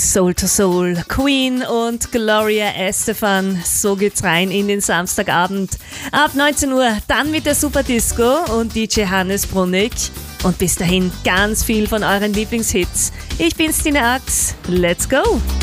Soul to Soul, Queen und Gloria Estefan. So geht's rein in den Samstagabend. Ab 19 Uhr dann mit der Super Disco und DJ Hannes Brunnig. Und bis dahin ganz viel von euren Lieblingshits. Ich bin's, Tina Ax. Let's go!